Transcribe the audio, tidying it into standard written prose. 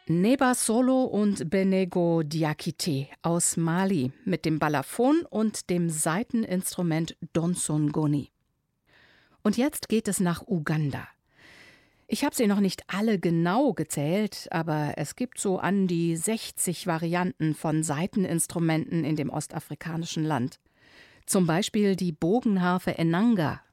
Neba Solo und Benego Diakité aus Mali mit dem Balafon und dem Saiteninstrument Donsongoni. Und jetzt geht es nach Uganda. Ich habe sie noch nicht alle genau gezählt, aber es gibt so an die 60 Varianten von Saiteninstrumenten in dem ostafrikanischen Land. Zum Beispiel die Bogenharfe Enanga